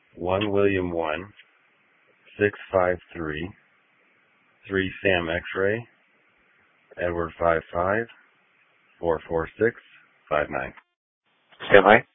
1 William 1 653 3 Sam X-ray Edward 55 446 59. Sam, hi.